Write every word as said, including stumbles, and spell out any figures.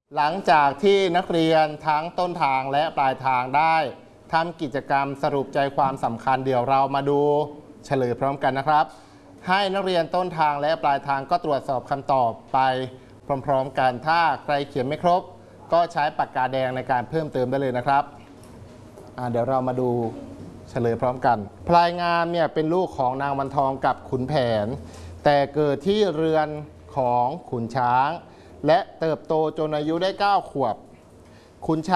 หลังจากที่นักเรียนทั้งต้นทางและปลายทางได้ทำกิจกรรมสรุปใจความสำคัญเดี๋ยวเรามาดูเฉลยพร้อมกันนะครับให้นักเรียนต้นทางและปลายทางก็ตรวจสอบคำตอบไปพร้อมๆกันถ้าใครเขียนไม่ครบก็ใช้ปากกาแดงในการเพิ่มเติมได้เลยนะครับเดี๋ยวเรามาดูเฉลยพร้อมกันพลายงามเนี่ยเป็นลูกของนางวันทองกับขุนแผนแต่เกิดที่เรือนของขุนช้างและเติบโตจนอายุได้เก้าขวบขุนช้าง